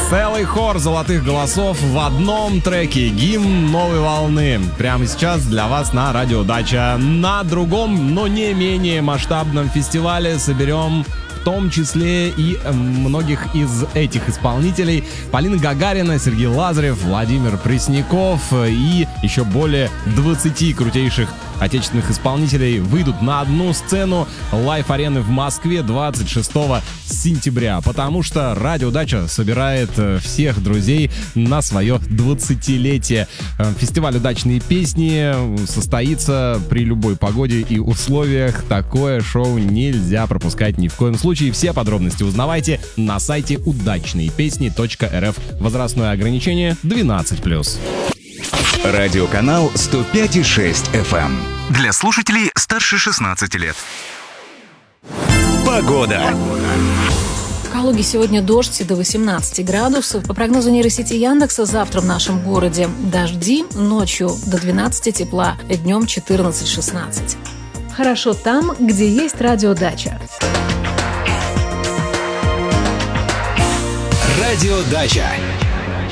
Целый хор золотых голосов в одном треке. Гимн новой волны. Прямо сейчас для вас на Радио Дача. На другом, но не менее масштабном фестивале соберем в том числе и многих из этих исполнителей. Полина Гагарина, Сергей Лазарев, Владимир Пресняков и еще более 20 крутейших отечественных исполнителей выйдут на одну сцену лайв-арены в Москве 26 сентября, потому что Радио Дача собирает всех друзей на свое 20-летие. Фестиваль «Удачные песни» состоится при любой погоде и условиях. Такое шоу нельзя пропускать ни в коем случае. Все подробности узнавайте на сайте удачныепесни.рф. Возрастное ограничение 12+. Радиоканал 105,6 FM. Для слушателей старше 16 лет. Погода. В Калуге сегодня дождь до 18 градусов. По прогнозу нейросети Яндекса, завтра в нашем городе дожди, ночью до 12 тепла, днем 14-16. Хорошо там, где есть радиодача. Радио Дача.